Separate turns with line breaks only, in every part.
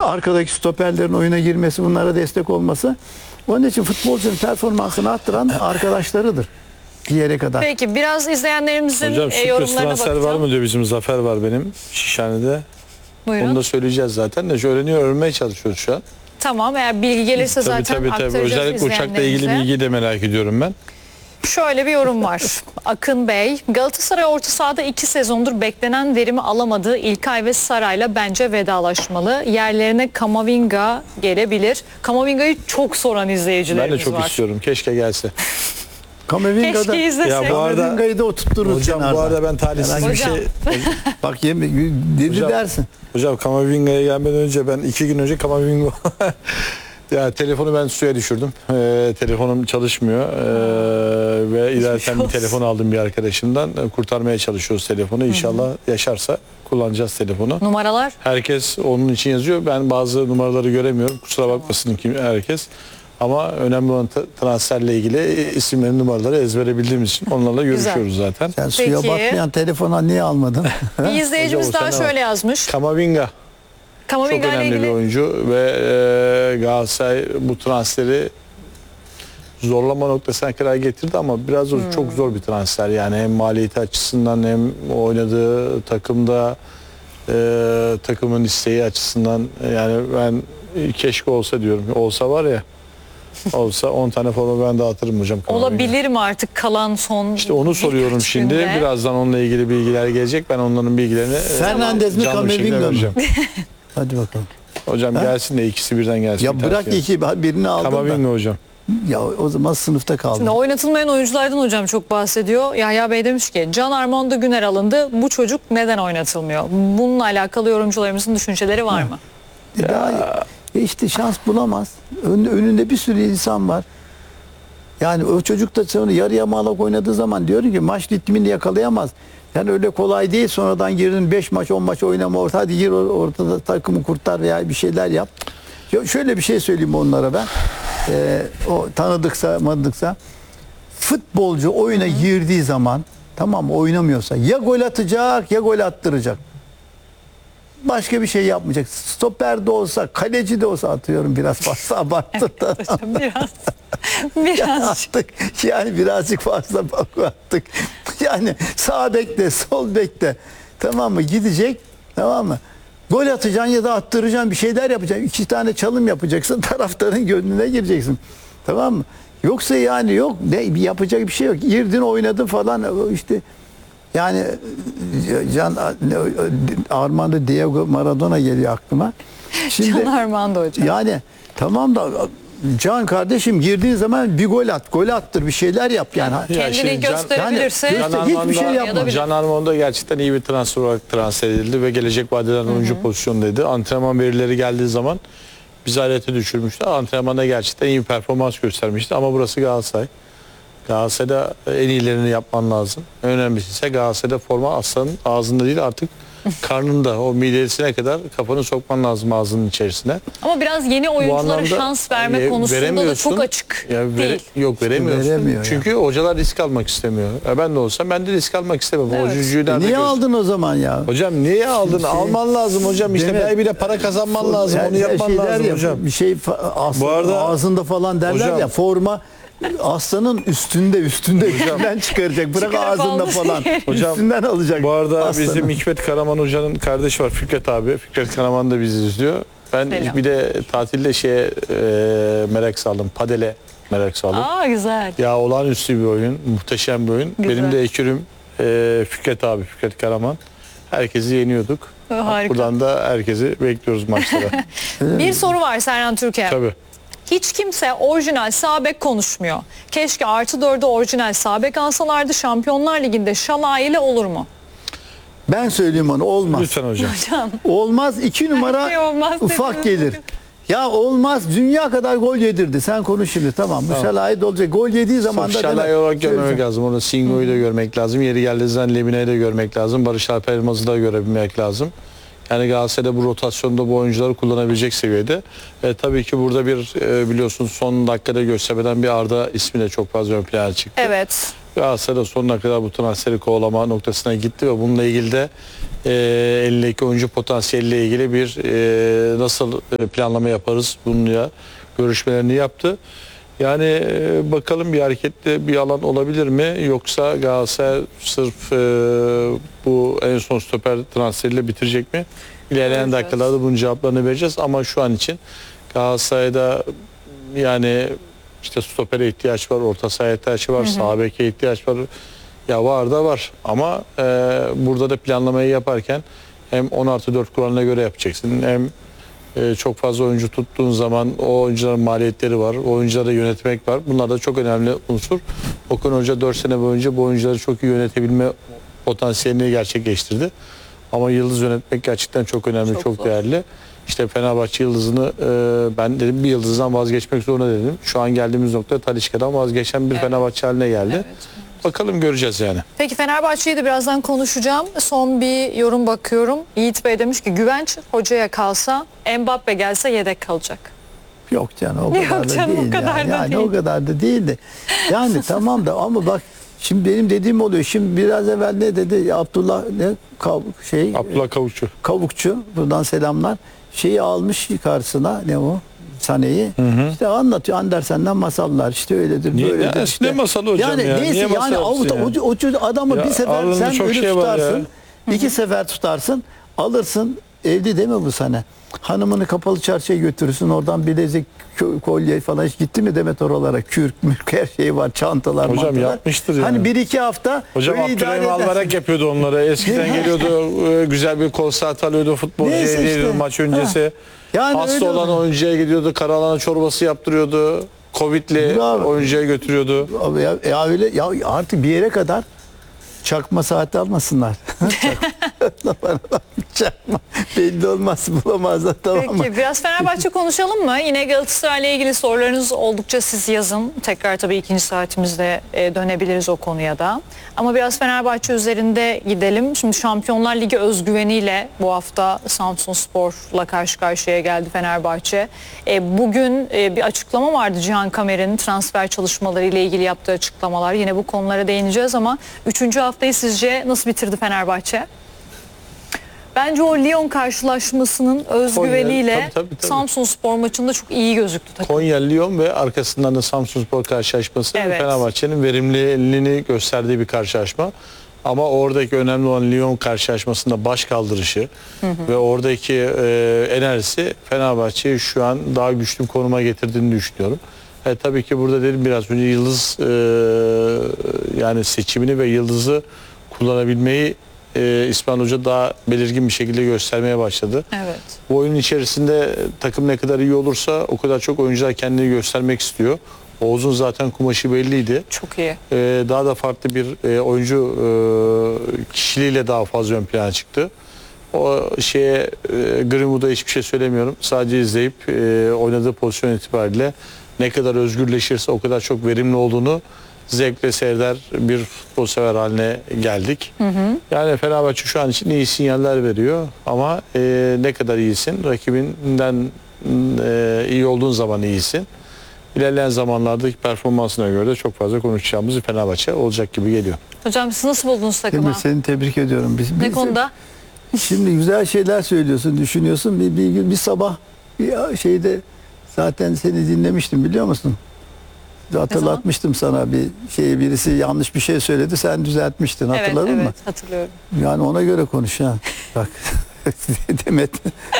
arkadaki stoperlerin oyuna girmesi, bunlara destek olması. Onun için futbolcunun performansını arttıran arkadaşlarıdır bir yere kadar.
Peki biraz izleyenlerimizin
Hocam sürpriz
yorumlarına
transfer
bakacağım.
var mı diyor, bizim Zafer var benim Şişhane'de.
Buyurun.
Onu da söyleyeceğiz zaten de öğrenmeye çalışıyoruz şu an.
Tamam, eğer bilgi gelirse zaten
Tabii.
aktaracağız
Özellikle uçakla ilgili
izleyenlerimize.
bilgiyi de merak ediyorum ben.
Şöyle bir yorum var. Akın Bey, Galatasaray orta sahada 2 sezondur beklenen verimi alamadığı İlkay ve Saray'la bence vedalaşmalı. Yerlerine Kamavinga gelebilir. Kamavinga'yı çok soran
Ben
izleyicilerimiz
de çok
var.
istiyorum. Keşke gelse.
Kamavinga'da
Keşke izlesek.
Ya bu arada-
Kamavinga'yı da oturturuz
Hocam bu arada ben talihsiz bir
Hocam.
şey...
bak dedi
Hocam-
dersin.
Hocam Kamavinga'ya gelmeden önce ben 2 gün önce Kamavinga... Ya telefonu ben suya düşürdüm. Telefonum çalışmıyor. Ve ileriden bir
olsun.
telefon aldım bir arkadaşımdan. Kurtarmaya çalışıyoruz telefonu. İnşallah yaşarsa kullanacağız telefonu.
Numaralar?
Herkes onun için yazıyor. Ben bazı numaraları göremiyorum. Kusura bakmasın ki herkes. Ama önemli olan transferle ilgili isimlerin numaraları ezbere bildiğimiz için onlarla görüşüyoruz zaten.
Sen suya
Peki.
bakmayan telefona niye almadın?
Bir izleyicimiz
Hocam o
daha
sene
şöyle yazmış.
Kamavinga çok
Kamavinga ile
önemli bir
ilgili
oyuncu ve Galatasaray bu transferi zorlama noktasına kadar getirdi ama biraz çok zor bir transfer. Yani hem maliyeti açısından hem oynadığı takımda takımın isteği açısından, yani ben keşke olsa diyorum. Olsa var ya, olsa 10 tane forma ben dağıtırım hocam.
olabilir mi artık kalan son
İşte onu soruyorum
birkaç
şimdi.
günde?
Birazdan onunla ilgili bilgiler gelecek. Ben onların bilgilerini
Fernandez mi
canlı bir şekilde
Kamavinga mı?
vereceğim.
Hadi bakalım.
Hocam gelsin de ikisi birden gelsin.
Ya
bir
bırak
tanesi gelsin.
birini aldın
Kamavinga hocam.
da. Ya o zaman sınıfta kaldın.
Şimdi oynatılmayan oyunculardan hocam çok bahsediyor. Yahya Bey demiş ki Can Armando Güner alındı. Bu çocuk neden oynatılmıyor? Bununla alakalı yorumcularımızın düşünceleri var mı?
Daha işte şans bulamaz. Önünde bir sürü insan var. Yani o çocuk da sonra yarı yamalak oynadığı zaman diyorum ki maç ritmini yakalayamaz. Yani öyle kolay değil. Sonradan girdin 5 maç 10 maç oynama orta, hadi gir ortada takımı kurtar veya bir şeyler yap. Şöyle bir şey söyleyeyim onlara ben. O tanıdıksa futbolcu oyuna girdiği zaman, tamam mı, oynamıyorsa ya gol atacak ya gol attıracak. Başka bir şey yapmayacak. Stoper de olsa, kaleci de olsa, atıyorum biraz fazla abarttı da.
Biraz.
Attık. Yani birazcık fazla attık. Yani sağ bekte, sol bekte. Tamam mı? Gidecek. Tamam mı? Gol atacaksın ya da attıracaksın, bir şeyler yapacaksın. 2 tane çalım yapacaksın. Taraftarın gönlüne gireceksin. Tamam mı? Yoksa yani yok. Yapacak bir şey yok. Girdin, oynadın falan işte. Yani Armando Diego Maradona geliyor aklıma. Şimdi
Can Armando hocam.
yani tamam da Can kardeşim, girdiğin zaman bir gol at, gol attır, bir şeyler yap yani.
Kendini
şimdi
gösterebilirse
yani hiçbir şey yapma.
Can Armando gerçekten iyi bir transfer olarak transfer edildi ve gelecek vadeden oyuncu pozisyondaydı. Antrenman verileri geldiği zaman bizi hayrete düşürmüştü. Antrenmanda gerçekten iyi bir performans göstermişti ama burası Galatasaray. Galatasaray'da en iyilerini yapman lazım. En önemlisi ise Galatasaray'da forma aslanın ağzında değil, artık karnında, o midesine kadar kafanı sokman lazım ağzının içerisine.
Ama biraz yeni oyunculara
anlamda,
şans verme konusunda da
veremiyorsun.
çok açık değil.
Yok, veremiyorsun.
Veremiyor
Çünkü hocalar risk almak istemiyor. Ben de olsam ben de risk almak istemem.
Evet.
Oyuncuyu nerede
Niye
göster-
aldın o zaman ya?
Hocam niye aldın? Alman lazım hocam. İşte
Demek-
belki bir de para kazanman lazım. Onu yapman
şeyler
lazım
yap,
hocam.
Bir şey
Bu arada-
ağzında falan derler
Hocam-
ya, forma aslanın üstünden çıkaracak. Bırak
Çıkarıp
ağzında
alması
falan.
Hocam,
Üstünden alacak.
Bu arada
aslanı.
bizim Hikmet Karaman hocanın kardeşi var, Fikret abi. Fikret Karaman da bizi izliyor. Ben
Selam.
bir de tatilde merak saldım. Padele merak saldım.
Aa güzel.
Ya olağanüstü bir oyun, muhteşem bir oyun.
Güzel.
Benim de ekürüm Fikret abi, Fikret Karaman. Herkesi yeniyorduk.
Harika.
Buradan da herkesi bekliyoruz maçlara.
Bir soru var Serhan Türker.
Tabii.
Hiç kimse orijinal sağ bek konuşmuyor. Keşke +4'e orijinal sağ bek alsalardı. Şampiyonlar Ligi'nde Şalay ile olur mu?
Ben söyleyeyim onu, olmaz.
Lütfen hocam.
Hocam.
Olmaz. 2 numara
şey olmaz
ufak
dediniz
gelir.
bugün.
Ya olmaz. Dünya kadar gol yedirdi. Sen konuş şimdi, tamam. Bu Şalay'da olacak. Gol yediği zaman da
Şalay olarak görmemek lazım. Orada Singo'yu da görmek lazım. Yeri geldiği zaman Lemine'yi de görmek lazım. Barış Alper Elmaz'ı da görebilmek lazım. Yani Galatasaray'da bu rotasyonda bu oyuncuları kullanabilecek seviyede. Tabii ki burada biliyorsunuz son dakikada göstermeden bir Arda ismi de çok fazla ön plana çıktı.
Evet.
Galatasaray'da sonuna kadar bu transferi kovalama noktasına gitti ve bununla ilgili de elindeki oyuncu potansiyeliyle ilgili bir nasıl planlama yaparız bununla görüşmelerini yaptı. Yani bakalım bir hareketli bir alan olabilir mi? Yoksa Galatasaray sırf bu en son stoper transferiyle bitirecek mi? İlerleyen dakikalarda bunun cevaplarını vereceğiz. Ama şu an için Galatasaray'da yani işte stopere ihtiyaç var, orta sahaya ihtiyaç var, sağ beke ihtiyaç var. Ya var da var ama burada da planlamayı yaparken hem 10+4 kuralına göre yapacaksın hem çok fazla oyuncu tuttuğun zaman o oyuncuların maliyetleri var. O oyuncuları yönetmek var. Bunlar da çok önemli unsur. Okan Hoca 4 sene boyunca bu oyuncuları çok iyi yönetebilme potansiyelini gerçekleştirdi. Ama yıldız yönetmek gerçekten çok önemli, çok değerli. İşte Fenerbahçe yıldızını ben dedim bir yıldızdan vazgeçmek zorunda dedim. Şu an geldiğimiz nokta Talisca'dan vazgeçen bir Fenerbahçe haline geldi.
Evet.
Bakalım göreceğiz yani.
Peki Fenerbahçe'yi de birazdan konuşacağım. Son bir yorum bakıyorum. Yiğit Bey demiş ki güvenç hocaya kalsa Mbappe gelse yedek kalacak.
Yok canım o kadar
Yok
da
canım,
değil.
o kadar
yani.
da
Yani
değil.
o kadar da değildi. Yani tamam da ama bak şimdi benim dediğim oluyor. Şimdi biraz evvel ne dedi Abdullah
Abdullah Kavukçu.
Kavukçu buradan selamlar. Şeyi almış karşısına ne o? Sane'yi. İşte anlatıyor Andersen'den masallar işte öyledir böyledir.
Ne
işte.
masalı hocam
yani
ya?
Neyse
Niye masal
yani
yapsın
o adamı
Ya
bir sefer
aralarında
sen
çok
öyle
şey var
tutarsın. 2 sefer tutarsın. Alırsın. Evli değil mi bu sene? Hanımını kapalı çarşıya götürürsün. Oradan bilezik, kolye falan hiç gitti mi Demet oralara? Kürk, mürk her şey var. Çantalar,
Hocam
mantalar.
yapmıştır yani.
Hani 1-2 hafta
Hocam
öyle idare
Abdurrahim
edersin.
Albayrak yapıyordu onları. Eskiden geliyordu güzel bir kol saat alıyordu futbolcuya
Neyse
hediye ediyordu
işte.
maç öncesi.
Yani
Hasta
öyle
olan
oluyor.
oyuncuya gidiyordu. Karalahana çorbası yaptırıyordu. Covid'li
Bravo.
oyuncuya götürüyordu.
Abi ya öyle ya artık bir yere kadar çakma saati almasınlar. Çakma. Belli olmaz bulamazlar tamam mı?
Peki biraz Fenerbahçe konuşalım mı? Yine Galatasaray'la ilgili sorularınız oldukça siz yazın. Tekrar tabii ikinci saatimizde dönebiliriz o konuya da. Ama biraz Fenerbahçe üzerinde gidelim. Şimdi Şampiyonlar Ligi özgüveniyle bu hafta Samsunspor'la karşı karşıya geldi Fenerbahçe. Bugün bir açıklama vardı Cihan Kamer'in transfer çalışmaları ile ilgili yaptığı açıklamalar. Yine bu konulara değineceğiz ama 3. haftayı sizce nasıl bitirdi Fenerbahçe? Bence o Lyon karşılaşmasının özgüveniyle
tabii.
Samsunspor maçında çok iyi gözüktü takım.
Konya, Lyon ve arkasından da Samsunspor karşılaşması
Evet.
Fenerbahçe'nin verimliliğini gösterdiği bir karşılaşma. Ama oradaki önemli olan Lyon karşılaşmasında baş kaldırışı ve oradaki enerjisi Fenerbahçe'yi şu an daha güçlü bir konuma getirdiğini düşünüyorum. Tabii ki burada dedim biraz önce yıldız yani seçimini ve yıldızı kullanabilmeyi İsmail Hoca daha belirgin bir şekilde göstermeye başladı.
Evet.
Bu oyunun içerisinde takım ne kadar iyi olursa o kadar çok oyuncular kendini göstermek istiyor. Oğuz'un zaten kumaşı belliydi.
Çok iyi.
Daha da farklı bir oyuncu kişiliğiyle daha fazla ön plana çıktı. O Greenwood'a hiçbir şey söylemiyorum. Sadece izleyip oynadığı pozisyon itibariyle ne kadar özgürleşirse o kadar çok verimli olduğunu zevkle seyreder bir futbol sever haline geldik. Yani Fenerbahçe şu an için iyi sinyaller veriyor ama ne kadar iyisin rakibinden iyi olduğun zaman iyisin. İlerleyen zamanlardaki performansına göre de çok fazla konuşacağımız bir Fenerbahçe olacak gibi geliyor.
Hocam siz nasıl buldunuz takımı?
Seni tebrik ediyorum.
Ne konuda?
Şimdi güzel şeyler söylüyorsun, düşünüyorsun. Bir sabah bir şeyde zaten seni dinlemiştim biliyor musun? Hatırlatmıştım sana birisi yanlış bir şey söyledi sen düzeltmiştin hatırladın mı?
Evet hatırlıyorum.
Yani ona göre konuş ha. Bak Demet.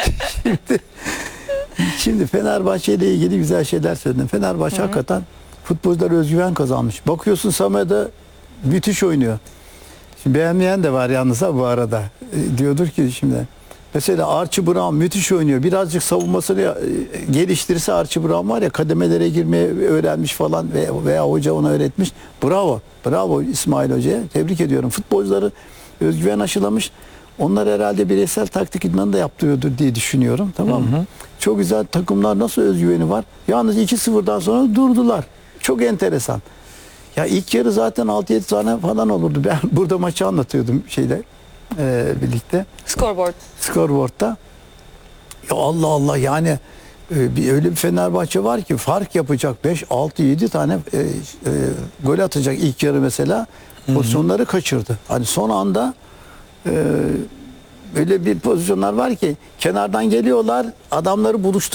Şimdi Fenerbahçe ile ilgili güzel şeyler söyledin. Fenerbahçe hakikaten futbolcular özgüven kazanmış. Bakıyorsun Samet'e müthiş oynuyor. Şimdi beğenmeyen de var yalnız bu arada. Diyordur ki şimdi mesela Archie Brown müthiş oynuyor. Birazcık savunmasını geliştirirse Archie Brown var ya kademelere girmeyi öğrenmiş falan veya hoca ona öğretmiş. Bravo. Bravo İsmail Hoca'ya. Tebrik ediyorum. Futbolcuları özgüven aşılamış. Onlar herhalde bireysel taktik idmanı da yaptırıyordur diye düşünüyorum. Tamam mı? Çok güzel takımlar nasıl özgüveni var. Yalnız 2-0'dan sonra durdular. Çok enteresan. Ya ilk yarı zaten 6-7 tane falan olurdu. Ben burada maçı anlatıyordum birlikte. Scoreboard'da. Ya Allah Allah yani öyle bir Fenerbahçe var ki fark yapacak 5-6-7 tane gol atacak ilk yarı mesela. Pozisyonları kaçırdı. Hani son anda öyle bir pozisyonlar var ki kenardan geliyorlar, adamları